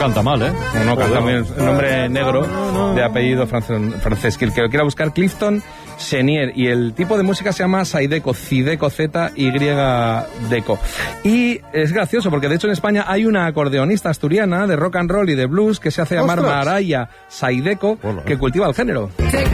canta mal, ¿eh? No canta muy bien. Un nombre negro de apellido francés. Que el que lo quiera buscar, Clifton Chenier. Y el tipo de música se llama Zydeco, Zydeco, Z-Y-Deco. Y es gracioso porque, de hecho, en España hay una acordeonista asturiana de rock and roll y de blues que se hace llamar Maraya Zydeco, que cultiva el género.